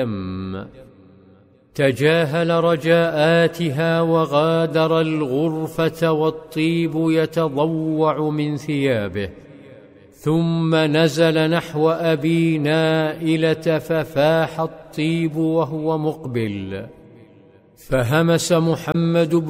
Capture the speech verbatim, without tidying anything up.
تجاهل رجاءاتها وغادر الغرفة والطيب يتضوع من ثيابه، ثم نزل نحو أبي نائلة ففاح الطيب وهو مقبل، فهمس محمد